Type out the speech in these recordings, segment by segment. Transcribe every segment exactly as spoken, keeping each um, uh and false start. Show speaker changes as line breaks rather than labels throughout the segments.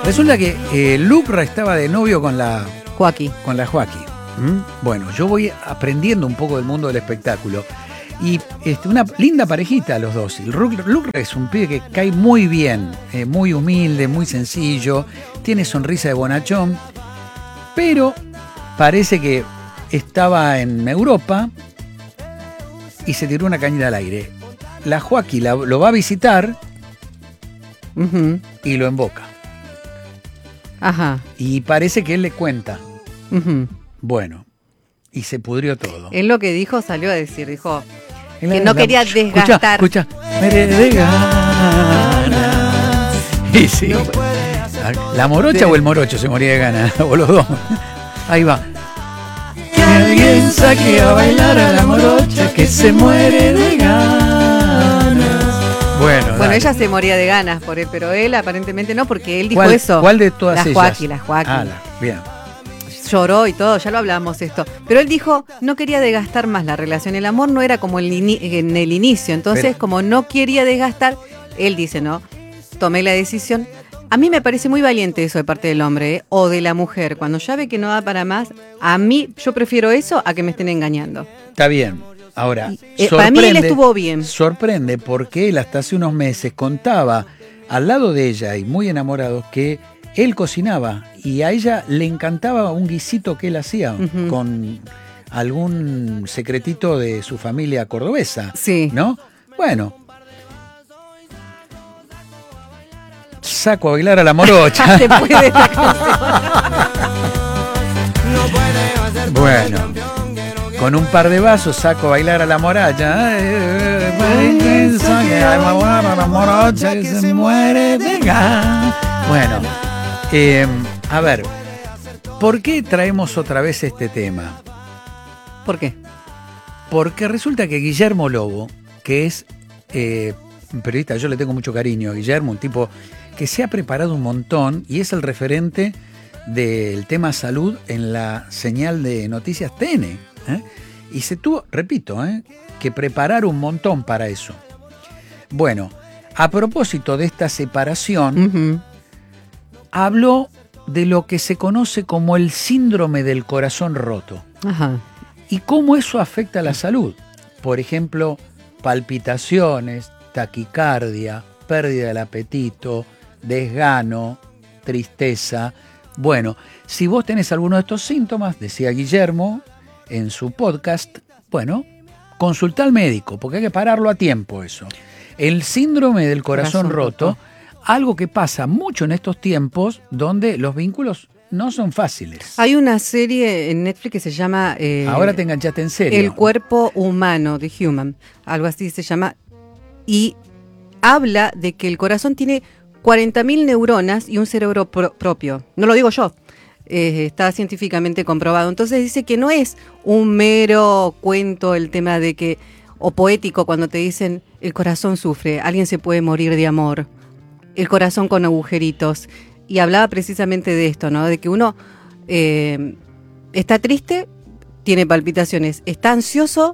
Resulta que eh, Lucra estaba de novio con la
Joaquín.
Con la Joaquín. ¿Mm? Bueno, yo voy aprendiendo un poco del mundo del espectáculo. Y este, una linda parejita los dos. El Lucra es un pibe que cae muy bien, eh, muy humilde, muy sencillo, tiene sonrisa de bonachón, pero parece que estaba en Europa y se tiró una cañita al aire. La Joaquín la, lo va a visitar uh-huh. y lo emboca.
Ajá.
Y parece que él le cuenta.
Uh-huh.
Bueno, y se pudrió todo.
Él lo que dijo, salió a decir, dijo que la, no la, quería desgastar.
Escucha, escucha. Mere de ganas. Y sí. No ¿La morocha de... o el morocho se moría de ganas? O los dos. Ahí va. Que alguien saque a bailar a la morocha que se muere de ganas. Bueno,
bueno ella se moría de ganas por él, pero él aparentemente no, porque él dijo
¿Cuál,
eso.
¿Cuál de todas
la
ellas?
Joaquín, la Joaquín.
Ah, la, bien.
Lloró y todo, ya lo hablamos esto. Pero él dijo, no quería desgastar más la relación. El amor no era como el ini- en el inicio. Entonces, pero, como no quería desgastar, él dice, no, tomé la decisión. A mí me parece muy valiente eso de parte del hombre, ¿eh? O de la mujer. Cuando ya ve que no da para más, a mí, yo prefiero eso a que me estén engañando.
Está bien. Ahora,
eh, para mí él estuvo bien.
Sorprende porque él hasta hace unos meses contaba al lado de ella y muy enamorado que él cocinaba y a ella le encantaba un guisito que él hacía uh-huh. con algún secretito de su familia cordobesa.
Sí.
¿No? Bueno. Saco a bailar a la morocha.
Se puede esta
Bueno. Con un par de vasos saco a bailar a la morocha. La morocha que se muere de ganas. Bueno. Eh, a ver, ¿por qué traemos otra vez este tema?
¿Por qué?
Porque resulta que Guillermo Lobo, que es eh, un periodista, yo le tengo mucho cariño a Guillermo, un tipo que se ha preparado un montón y es el referente del tema salud en la señal de Noticias T N. ¿eh? Y se tuvo, repito, ¿eh? que preparar un montón para eso. Bueno, a propósito de esta separación...
Uh-huh.
Habló de lo que se conoce como el síndrome del corazón roto.
Ajá.
Y cómo eso afecta a la salud. Por ejemplo, palpitaciones, taquicardia, pérdida del apetito, desgano, tristeza. Bueno, si vos tenés alguno de estos síntomas, decía Guillermo en su podcast, bueno, consultá al médico, porque hay que pararlo a tiempo eso. El síndrome del corazón, corazón roto, roto. Algo que pasa mucho en estos tiempos donde los vínculos no son fáciles.
Hay una serie en Netflix que se llama... Eh,
Ahora te enganchaste en serio.
El cuerpo humano, The Human, algo así se llama. Y habla de que el corazón tiene cuarenta mil neuronas y un cerebro pro- propio. No lo digo yo, eh, está científicamente comprobado. Entonces dice que no es un mero cuento el tema de que, o poético cuando te dicen el corazón sufre, alguien se puede morir de amor. El corazón con agujeritos. Y hablaba precisamente de esto, ¿no? De que uno eh, está triste, tiene palpitaciones. Está ansioso,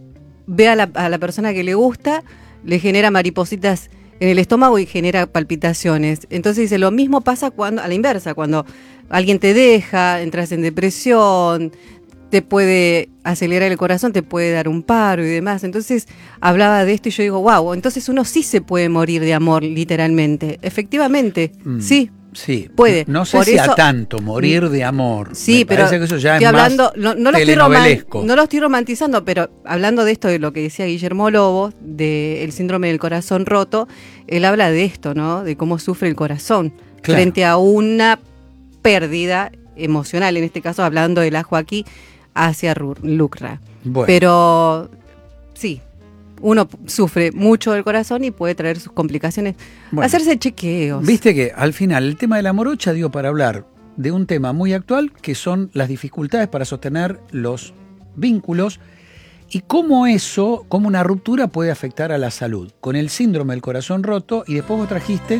ve a la, a la persona que le gusta, le genera maripositas en el estómago y genera palpitaciones. Entonces dice, lo mismo pasa cuando, a la inversa, cuando alguien te deja, entras en depresión, te puede acelerar el corazón, te puede dar un paro y demás. Entonces hablaba de esto y yo digo, wow, entonces uno sí se puede morir de amor, literalmente. Efectivamente, mm, sí.
Sí,
puede.
No sé
Por
si
eso,
a tanto morir de amor.
Sí,
Me
pero
parece que eso ya
estoy
es
hablando,
más
no, no, lo estoy roman, no lo estoy
romantizando.
romantizando, pero hablando de esto, de lo que decía Guillermo Lobo, del síndrome del corazón roto, él habla de esto, ¿no? De cómo sufre el corazón claro. frente a una pérdida emocional, en este caso hablando de la Joaquín hacia Lucra.
Bueno.
Pero sí, uno sufre mucho del corazón y puede traer sus complicaciones. Bueno, hacerse chequeos.
Viste que al final el tema de la morocha dio para hablar de un tema muy actual que son las dificultades para sostener los vínculos y cómo eso, cómo una ruptura puede afectar a la salud. Con el síndrome del corazón roto y después vos trajiste...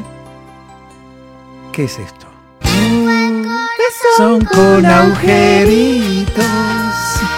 ¿Qué es esto? Son con agujeritos.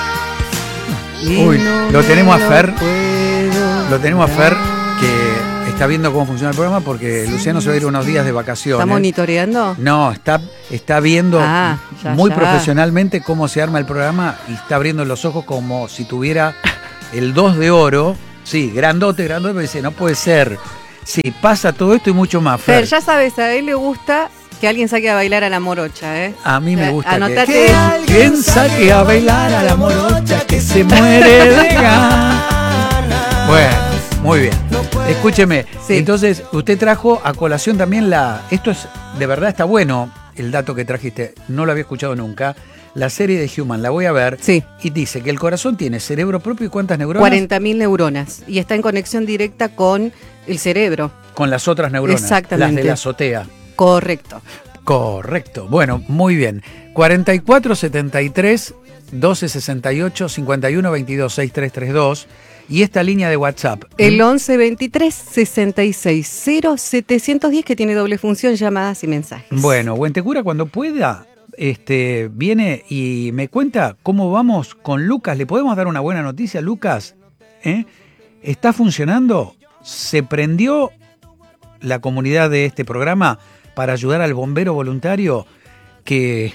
Uy, lo tenemos a Fer. Lo tenemos a Fer que está viendo cómo funciona el programa porque Luciano se va a ir unos días de vacaciones.
¿Está monitoreando?
No, está, está viendo
ah, ya,
muy
ya.
profesionalmente cómo se arma el programa y está abriendo los ojos como si tuviera el dos de oro. Sí, grandote, grandote, pero dice, no puede ser. Sí, pasa todo esto y mucho más. Fer,
Fer, ya sabes, a él le gusta que alguien saque a bailar a la morocha, ¿eh?
A mí me gusta
Anotate
que, que alguien saque a bailar a la morocha que se muere de ganas. Bueno, muy bien. Escúcheme,
Sí.
entonces usted trajo a colación también la... Esto es, de verdad está bueno el dato que trajiste, no lo había escuchado nunca. La serie de Human, la voy a ver.
Sí.
Y dice que el corazón tiene cerebro propio y ¿cuántas neuronas?
cuarenta mil neuronas. Y está en conexión directa con el cerebro.
Con las otras neuronas.
Exactamente.
Las de la azotea.
Correcto.
Correcto. Bueno, muy bien. cuarenta y cuatro setenta y tres doce sesenta y ocho cincuenta y uno veintidós sesenta y tres treinta y dos y esta línea de WhatsApp.
El once veintitrés sesenta y seis cero setecientos diez que tiene doble función, llamadas y mensajes.
Bueno, Buentecura cuando pueda este, viene y me cuenta cómo vamos con Lucas. ¿Le podemos dar una buena noticia, Lucas? ¿Eh? ¿Está funcionando? ¿Se prendió la comunidad de este programa para ayudar al bombero voluntario que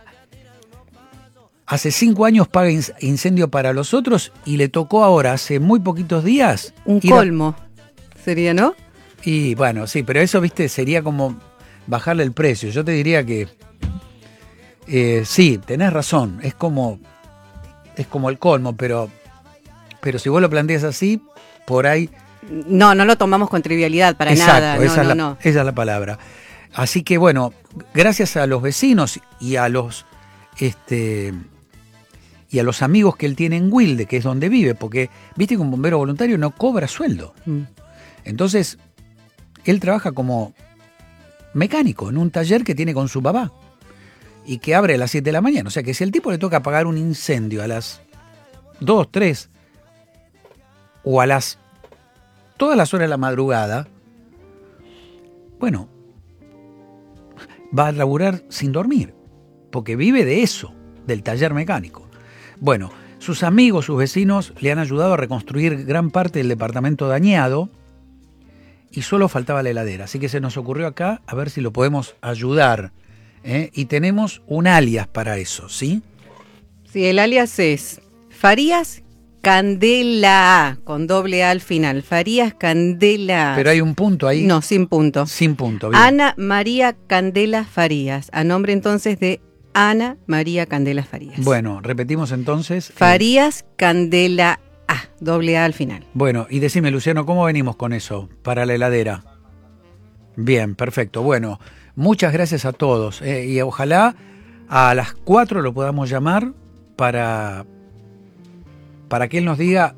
hace cinco años paga incendio para los otros y le tocó ahora, hace muy poquitos días?
Un
ir a-
colmo sería, ¿no?
Y bueno, sí, pero eso, viste, sería como bajarle el precio. Yo te diría que eh, sí, tenés razón, es como, es como el colmo, pero, pero si vos lo planteas así, por ahí...
No, no lo tomamos con trivialidad para
Exacto,
nada. No,
esa,
no,
es la,
no.
esa es la palabra. Así que bueno, gracias a los vecinos y a los este y a los amigos que él tiene en Wilde, que es donde vive, porque viste que un bombero voluntario no cobra sueldo.
Mm.
Entonces, él trabaja como mecánico en un taller que tiene con su papá y que abre a las siete de la mañana. O sea que si al tipo le toca apagar un incendio a las dos, tres o a las todas las horas de la madrugada, bueno, va a laburar sin dormir, porque vive de eso, del taller mecánico. Bueno, sus amigos, sus vecinos le han ayudado a reconstruir gran parte del departamento dañado y solo faltaba la heladera. Así que se nos ocurrió acá a ver si lo podemos ayudar, ¿eh? Y tenemos un alias para eso, ¿sí?
Sí, el alias es Farías Candela, con doble A al final. Farías Candela.
Pero hay un punto ahí.
No, sin punto.
Sin punto, bien.
Ana María Candela Farías, a nombre entonces de Ana María Candela Farías.
Bueno, repetimos entonces. eh,
Farías Candela A, doble A al final.
Bueno, y decime, Luciano, ¿cómo venimos con eso para la heladera? Bien, perfecto. Bueno, muchas gracias a todos. eh, y ojalá a las cuatro lo podamos llamar para, para que él nos diga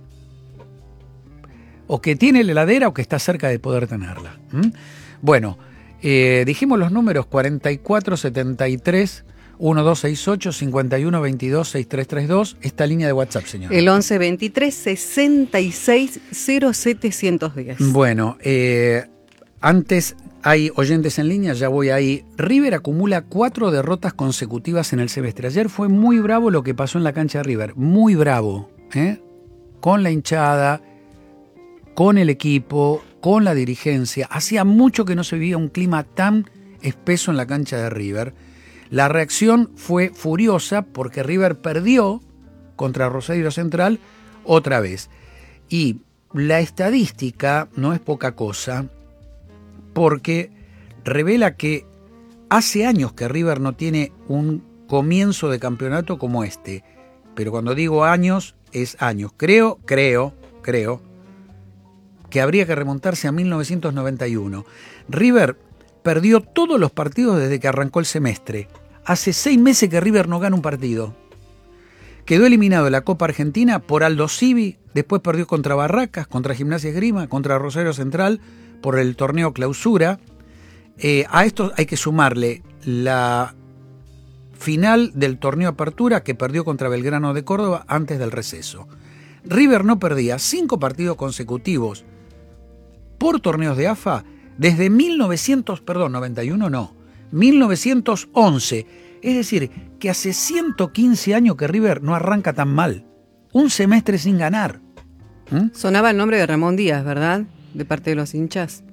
o que tiene la heladera o que está cerca de poder tenerla. ¿Mm? Bueno, eh, dijimos los números cuarenta y cuatro setenta y tres doce sesenta y ocho cincuenta y uno veintidós sesenta y tres treinta y dos, esta línea de WhatsApp, señor.
El once veintitrés sesenta y seis cero setecientos diez.
Bueno, eh, antes hay oyentes en línea, ya voy ahí. River acumula cuatro derrotas consecutivas en el semestre. Ayer fue muy bravo lo que pasó en la cancha de River, muy bravo, ¿eh? Con la hinchada, con el equipo, con la dirigencia. Hacía mucho que no se vivía un clima tan espeso en la cancha de River. La reacción fue furiosa porque River perdió contra Rosario Central otra vez. Y la estadística no es poca cosa porque revela que hace años que River no tiene un comienzo de campeonato como este. Pero cuando digo años, es años. Creo, creo, creo que habría que remontarse a mil novecientos noventa y uno. River perdió todos los partidos desde que arrancó el semestre. Hace seis meses que River no gana un partido. Quedó eliminado de la Copa Argentina por Aldo Civi, después perdió contra Barracas, contra Gimnasia Esgrima, contra Rosario Central por el torneo Clausura. Eh, a esto hay que sumarle la final del torneo Apertura que perdió contra Belgrano de Córdoba antes del receso. River no perdía cinco partidos consecutivos por torneos de A F A desde mil novecientos, perdón, noventa y uno no, mil novecientos once. Es decir, que hace ciento quince años que River no arranca tan mal. Un semestre sin ganar. ¿Mm?
Sonaba el nombre de Ramón Díaz, ¿verdad? De parte de los hinchas.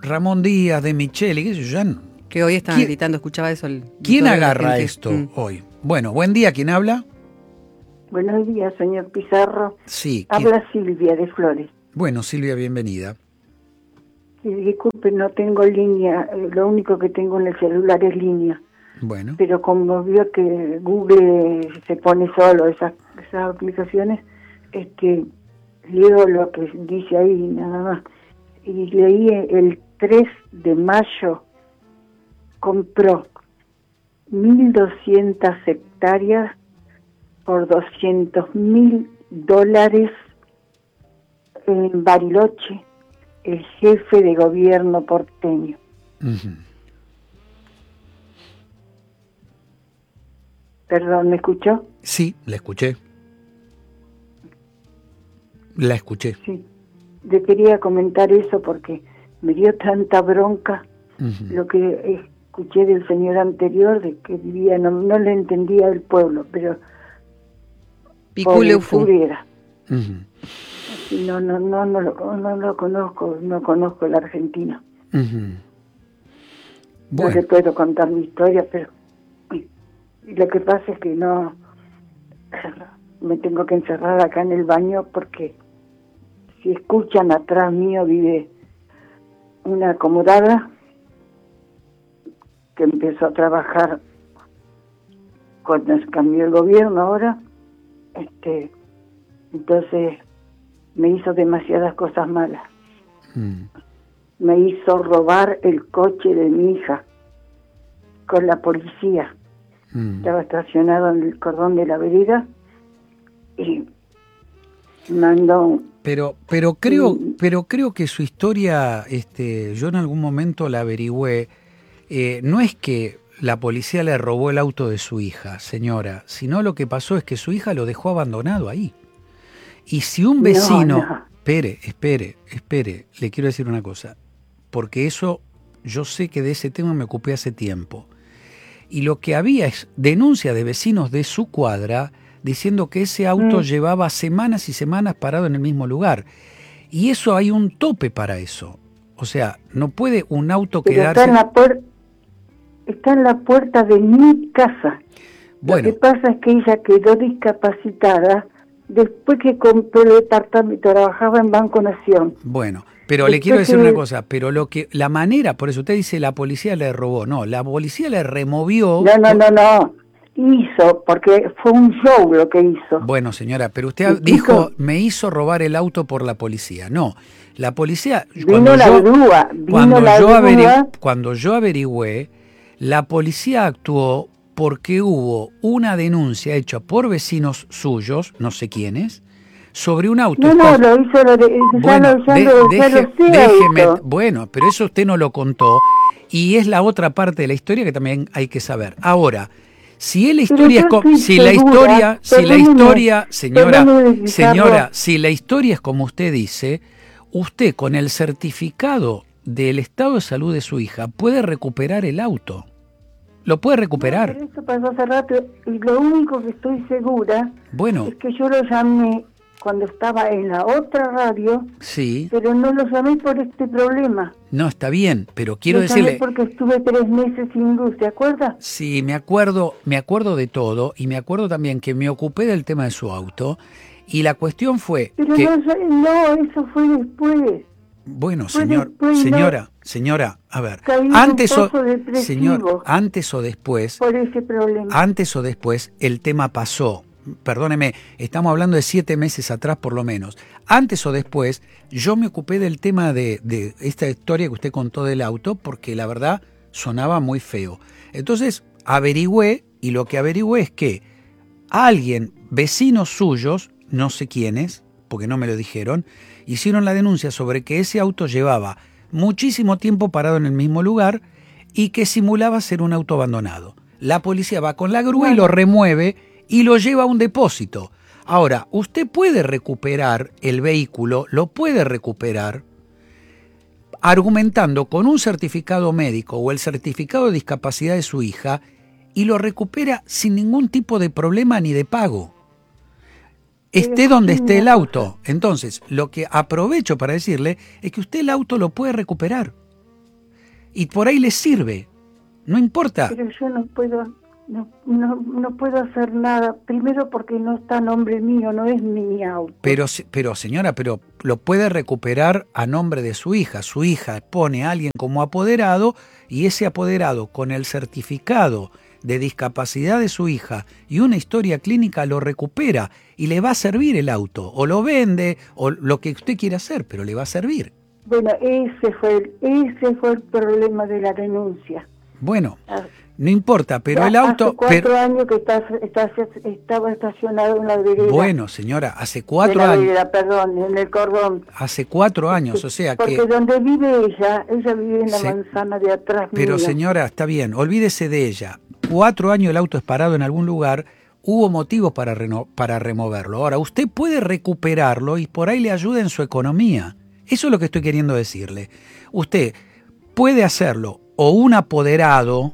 Ramón Díaz, de Micheli, qué sé yo, ya no.
Que hoy estaban
¿Quién,
gritando, escuchaba eso. El,
¿quién agarra esto
mm.
hoy? Bueno, buen día, ¿quién habla?
Buenos días, señor Pizarro.
Sí. ¿quién?
Habla Silvia de Flores.
Bueno, Silvia, bienvenida.
Sí, disculpe, no tengo línea, eh, lo único que tengo en el celular es línea.
Bueno.
Pero como vio que Google se pone solo esas, esas aplicaciones, este, leo lo que dice ahí nada más. Y leí el tres de mayo, compró mil doscientas hectáreas por doscientos mil dólares en Bariloche, el jefe de gobierno porteño.
Uh-huh.
Perdón, ¿me escuchó?
Sí, la escuché. La escuché.
Sí. Le quería comentar eso porque me dio tanta bronca uh-huh. lo que escuché del señor anterior, de que vivía, no, no le entendía el pueblo, pero
Piculeufu.
Era.
Uh-huh.
No, no, no, no lo, no lo conozco, no conozco la Argentina.
Uh-huh.
Bueno. No le puedo contar mi historia, pero y lo que pasa es que no me tengo que encerrar acá en el baño porque si escuchan atrás mío vive una acomodada que empezó a trabajar cuando se cambió el gobierno ahora, este, entonces me hizo demasiadas cosas malas. Mm. Me hizo robar el coche de mi hija con la policía. Mm. Estaba estacionado en el cordón de la vereda y mandó.
Pero, pero creo, y, pero creo que su historia, este, yo en algún momento la averigüé. Eh, no es que la policía le robó el auto de su hija, señora, sino lo que pasó es que su hija lo dejó abandonado ahí. Y si un vecino... No, no. Espere, espere, espere, le quiero decir una cosa, porque eso, yo sé que de ese tema me ocupé hace tiempo. Y lo que había es denuncia de vecinos de su cuadra diciendo que ese auto mm. llevaba semanas y semanas parado en el mismo lugar. Y eso hay un tope para eso. O sea, no puede un auto
Pero
quedarse...
Está en la puerta. Está en la puerta de mi casa.
Bueno.
Lo que pasa es que ella quedó discapacitada después que compró el departamento, trabajaba en Banco Nación.
Bueno, pero después le quiero decir que... una cosa, pero lo que la manera, por eso usted dice la policía le robó, no, la policía le removió...
No, no, no, no, hizo, porque fue un show lo que hizo.
Bueno, señora, pero usted dijo, me hizo robar el auto por la policía, no, la policía...
Vino
cuando
la
yo,
grúa, vino
cuando
la
yo
grúa...
Averigüé, cuando yo averigüé, la policía actuó porque hubo una denuncia hecha por vecinos suyos, no sé quiénes, sobre un auto.
No, no, lo hizo, lo de,
bueno,
ya
de,
lo,
deje,
ya lo sé
déjeme,
esto.
Bueno, pero eso usted no lo contó y es la otra parte de la historia que también hay que saber. Ahora, si la historia es como, si la historia, si la historia, señora, señora, si la historia es como usted dice, usted con el certificado del estado de salud de su hija puede recuperar el auto. Lo puede recuperar.
No, pero esto pasó hace rato y lo único que estoy segura
bueno.
es que yo lo llamé cuando estaba en la otra radio,
sí.
pero no lo llamé por este problema.
No, está bien, pero quiero
lo
decirle...
Llamé porque estuve tres meses sin luz, ¿te acuerdas?
Sí, me acuerdo, me acuerdo de todo y me acuerdo también que me ocupé del tema de su auto y la cuestión fue
pero
que...
no, no, eso fue después.
Bueno,
fue
señor,
después,
señora,
no,
señora, a ver,
antes
o,
señor,
antes o después,
por ese problema.
antes o después el tema pasó. Perdóneme, estamos hablando de siete meses atrás por lo menos. Antes o después, yo me ocupé del tema de, de esta historia que usted contó del auto, porque la verdad sonaba muy feo. Entonces, averigüé, y lo que averigüé es que alguien, vecinos suyos, no sé quiénes, porque no me lo dijeron, hicieron la denuncia sobre que ese auto llevaba muchísimo tiempo parado en el mismo lugar y que simulaba ser un auto abandonado. La policía va con la grúa y lo remueve y lo lleva a un depósito. Ahora, usted puede recuperar el vehículo, lo puede recuperar argumentando con un certificado médico o el certificado de discapacidad de su hija y lo recupera sin ningún tipo de problema ni de pago. Esté donde esté el auto. Entonces, lo que aprovecho para decirle es que usted el auto lo puede recuperar. y por ahí le sirve. No importa.
Pero yo no puedo, no, no, no puedo hacer nada. Primero porque no está a nombre mío, no es mi auto.
Pero, pero señora, pero lo puede recuperar a nombre de su hija. Su hija pone a alguien como apoderado y ese apoderado con el certificado de discapacidad de su hija y una historia clínica lo recupera y le va a servir el auto. O lo vende o lo que usted quiera hacer, pero le va a servir.
Bueno, ese fue el, ese fue el problema de la denuncia.
Bueno, no importa, pero ya el auto...
Hace cuatro
pero,
años que está, está, estaba estacionado en la vereda.
Bueno, señora, hace cuatro
en la
años...
vereda, perdón, en el cordón.
Hace cuatro años, o sea
porque
que...
Porque donde vive ella, ella vive en la
se,
manzana de atrás.
Pero
mía.
Señora, está bien, olvídese de ella. Cuatro años el auto es parado en algún lugar, hubo motivos para, reno, para removerlo. Ahora, usted puede recuperarlo y por ahí le ayuda en su economía. Eso es lo que estoy queriendo decirle. Usted puede hacerlo o un apoderado...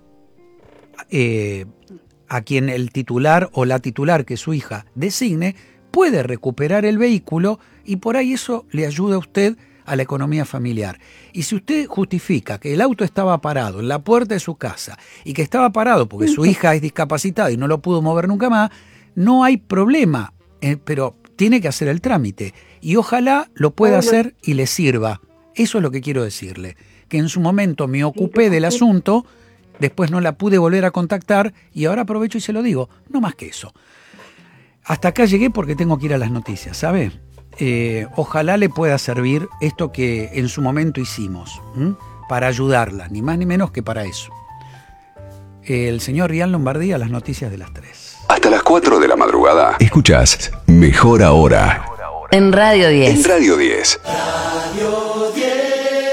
Eh, a quien el titular o la titular que su hija designe puede recuperar el vehículo y por ahí eso le ayuda a usted a la economía familiar. Y si usted justifica que el auto estaba parado en la puerta de su casa y que estaba parado porque su hija es discapacitada y no lo pudo mover nunca más, no hay problema, eh, pero tiene que hacer el trámite y ojalá lo pueda hacer y le sirva. Eso es lo que quiero decirle, que en su momento me ocupé del asunto. Después no la pude volver a contactar y ahora aprovecho y se lo digo, no más que eso. Hasta acá llegué porque tengo que ir a las noticias, ¿sabe? Eh, ojalá le pueda servir esto que en su momento hicimos, ¿m? para ayudarla, ni más ni menos que para eso. El señor Rial Lombardía, las noticias de las tres.
Hasta las cuatro de la madrugada. Escuchás Mejor Ahora.
En Radio diez.
En Radio diez.
Radio diez.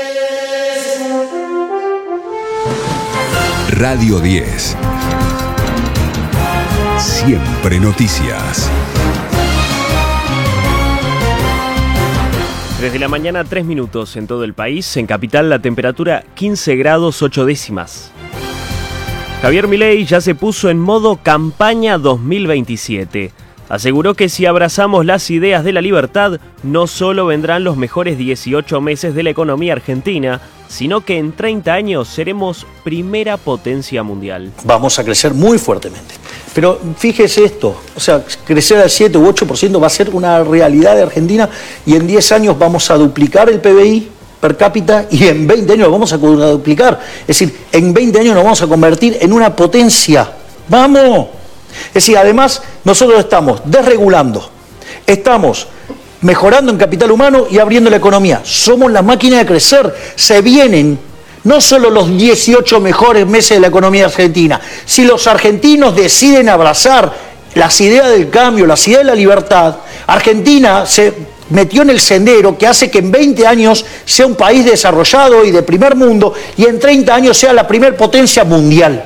Radio diez. Siempre noticias.
Desde la mañana, tres minutos en todo el país. En Capital, la temperatura quince grados ocho décimas. Javier Milei ya se puso en modo campaña dos mil veintisiete. Aseguró que si abrazamos las ideas de la libertad, no solo vendrán los mejores dieciocho meses de la economía argentina, sino que en treinta años seremos primera potencia mundial.
Vamos a crecer muy fuertemente. Pero fíjese esto, o sea, crecer al siete u ocho por ciento va a ser una realidad de Argentina y en diez años vamos a duplicar el P B I per cápita y en veinte años lo vamos a duplicar. Es decir, en veinte años nos vamos a convertir en una potencia. ¡Vamos! Es decir, además, nosotros estamos desregulando, estamos mejorando en capital humano y abriendo la economía. Somos la máquina de crecer. Se vienen no solo los dieciocho mejores meses de la economía argentina. Si los argentinos deciden abrazar las ideas del cambio, las ideas de la libertad, Argentina se metió en el sendero que hace que en veinte años sea un país desarrollado y de primer mundo y en treinta años sea la primer potencia mundial.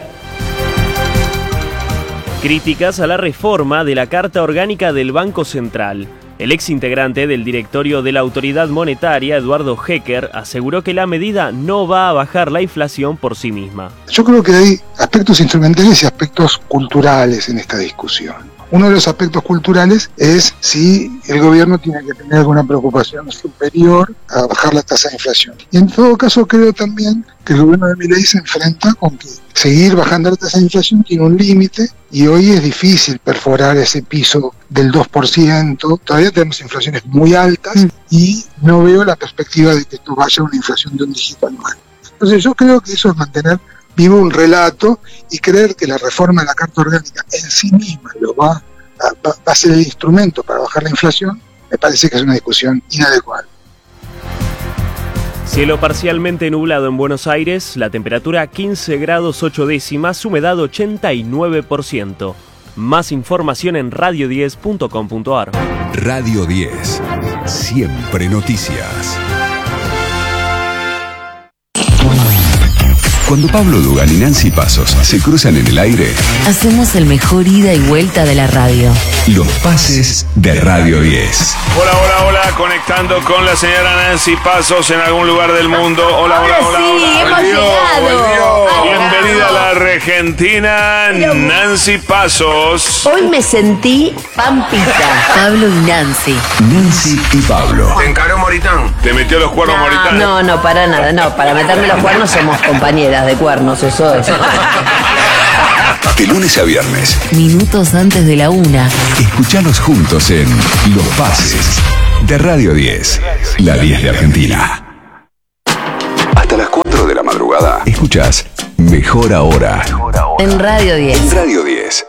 Críticas a la reforma de la Carta Orgánica del Banco Central. El ex integrante del directorio de la Autoridad Monetaria, Eduardo Hecker, aseguró que la medida no va a bajar la inflación por sí misma.
Yo creo que hay aspectos instrumentales y aspectos culturales en esta discusión. Uno de los aspectos culturales es si el gobierno tiene que tener alguna preocupación superior a bajar la tasa de inflación. Y en todo caso creo también que el gobierno de Milei se enfrenta con que seguir bajando la tasa de inflación tiene un límite y hoy es difícil perforar ese piso del dos por ciento. Todavía tenemos inflaciones muy altas y no veo la perspectiva de que esto vaya a una inflación de un dígito anual. Entonces yo creo que eso es mantener vivo un relato y creer que la reforma de la Carta Orgánica en sí misma lo va a, va, va a ser el instrumento para bajar la inflación, me parece que es una discusión inadecuada.
Cielo parcialmente nublado en Buenos Aires, la temperatura quince grados ocho décimas, humedad ochenta y nueve por ciento. Más información en radio diez punto com punto ar.
Radio diez. Siempre noticias. Cuando Pablo Dugan y Nancy Pasos se cruzan en el aire,
hacemos el mejor ida y vuelta de la radio.
Los pases de Radio diez.
Hola, hola, hola, conectando con la señora Nancy Pasos en algún lugar del mundo. Hola, hola, hola,
sí,
hola.
hemos
Volvió,
llegado.
volvió. Bienvenida a la región. Argentina, Nancy Pasos.
Hoy me sentí pampita. Pablo y Nancy.
Nancy y Pablo.
Te encaró Moritán. Te metió los cuernos Moritán.
No, no, para nada, no. Para meterme los cuernos somos compañeras de cuernos, eso es.
De lunes a viernes.
Minutos antes de la una.
Escuchanos juntos en Los Pases de Radio diez. La diez de Argentina. Hasta las cuatro de la madrugada. Escuchás Mejor Ahora.
En Radio diez.
En Radio diez.